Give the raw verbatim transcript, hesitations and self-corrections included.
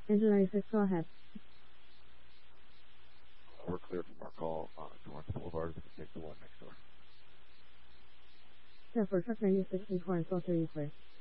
Engine ninety-six, go ahead. We're cleared from our call on Torrance Boulevard. We can take the one next door. Yeah, for truck ninety-six and Torrance, all three clear.